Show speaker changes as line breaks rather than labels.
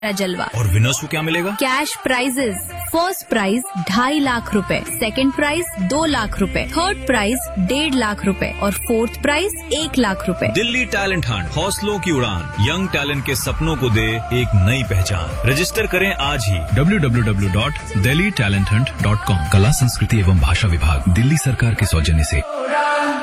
जलवा।
और विनर्स को क्या मिलेगा?
Cash prices. First prize 2.5 lakh रुपए, सेकंड प्राइज 2 लाख रुपए, थर्ड प्राइज 1.5 लाख रुपए और फोर्थ प्राइज 1 लाख रुपए।
दिल्ली टैलेंट हंट, हौसलों की उड़ान, यंग टैलेंट के सपनों को दे एक नई पहचान। रजिस्टर करें आज ही www.delhitalenthunt.com।
कला, संस्कृति एवं भाषा विभाग, दिल्ली सरकार के सौजन्य से।